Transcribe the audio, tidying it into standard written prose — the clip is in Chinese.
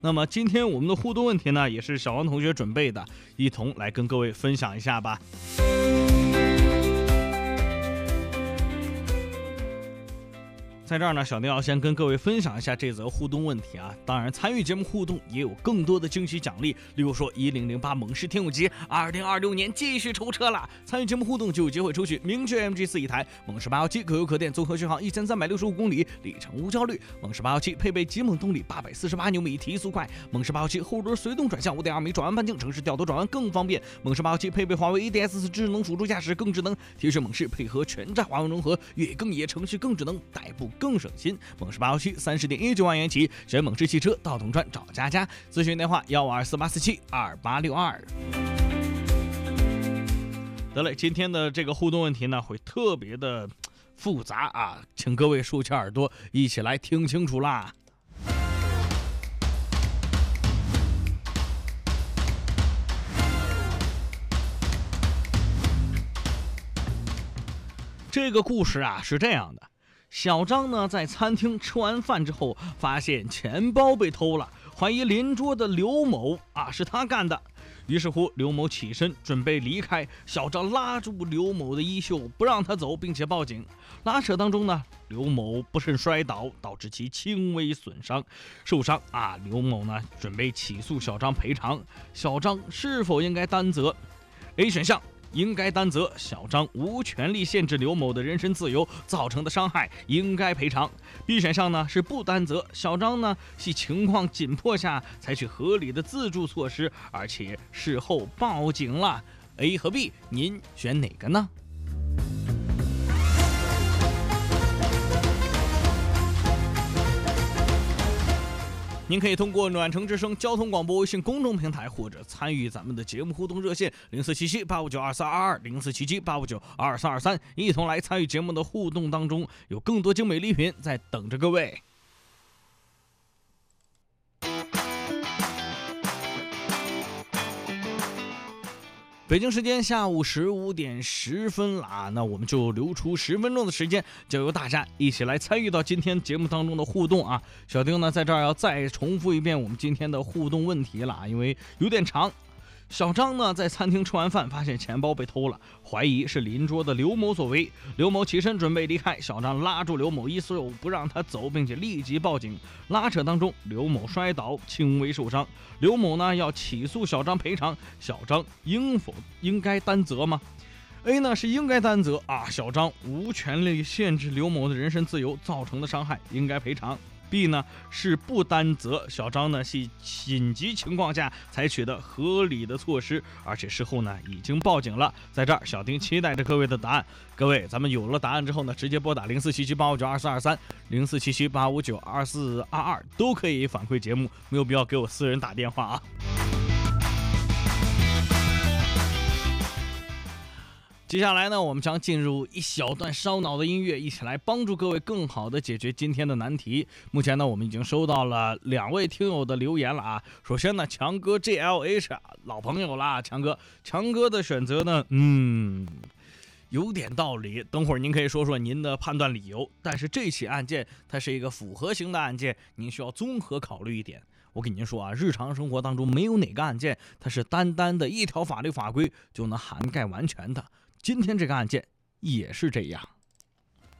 那么今天我们的互动问题呢，也是小王同学准备的，一同来跟各位分享一下吧。在这儿呢，小丁要先跟各位分享一下这则互动问题啊。当然，参与节目互动也有更多的惊喜奖励，例如说1008猛士天舞集2026年继续抽车了，参与节目互动就有机会抽取名爵 MG4 一台，猛士817可油可电综合续航1365公里，里程无焦虑。猛士817配备极猛动力，848牛米，提速快。猛士817后轮随动转向，5.2米转弯半径，城市调度转弯更方便。猛士817配备华为 ADS 智能辅助驾驶更智能，铁血猛士配合全站华为融合，越更野程序更智能，代步更省心。猛士817 30.19万元起，选猛士汽车到铜川找佳佳，咨询电话15248472862。得嘞，今天的这个互动问题呢，会特别的复杂啊，请各位竖起耳朵，一起来听清楚啦。这个故事啊是这样的。小张呢，在餐厅吃完饭之后，发现钱包被偷了，怀疑邻桌的刘某是他干的。于是乎，刘某起身准备离开，小张拉住刘某的衣袖，不让他走，并且报警。拉扯当中呢，刘某不慎摔倒，导致其轻微损伤。受伤刘某呢准备起诉小张赔偿。小张是否应该担责 ？A 选项。应该担责，小张无权利限制刘某的人身自由造成的伤害，应该赔偿。B 选项呢是不担责，小张呢系情况紧迫下采取合理的自助措施，而且事后报警了。A 和 B， 您选哪个呢？您可以通过暖城之声交通广播微信公众平台，或者参与咱们的节目互动热线0477859242，0477859223，一同来参与节目的互动当中，有更多精美礼品在等着各位。北京时间下午15点10分了那我们就留出10分钟的时间，就由大家一起来参与到今天节目当中的互动啊。小丁呢在这儿要再重复一遍我们今天的互动问题了，因为有点长。小张呢在餐厅吃完饭，发现钱包被偷了，怀疑是邻桌的刘某所为。刘某起身准备离开，小张拉住刘某衣袖不让他走，并且立即报警。拉扯当中，刘某摔倒，轻微受伤。刘某呢要起诉小张赔偿，小张应该担责吗？A 呢是应该担责小张无权利限制刘某的人身自由造成的伤害，应该赔偿。B 呢是不担责，小张呢是紧急情况下采取的合理的措施，而且事后呢已经报警了。在这儿，小丁期待着各位的答案。各位，咱们有了答案之后呢，直接拨打0477859243，047785922422都可以反馈节目，没有必要给我私人打电话啊。接下来呢，我们将进入一小段烧脑的音乐，一起来帮助各位更好的解决今天的难题。目前呢，我们已经收到了2位听友的留言了啊。首先呢，强哥 GLH 老朋友啦，强哥的选择呢，有点道理，等会儿您可以说说您的判断理由。但是这起案件它是一个复合型的案件，您需要综合考虑一点。我跟您说啊，日常生活当中没有哪个案件它是单单的一条法律法规就能涵盖完全的。今天这个案件也是这样。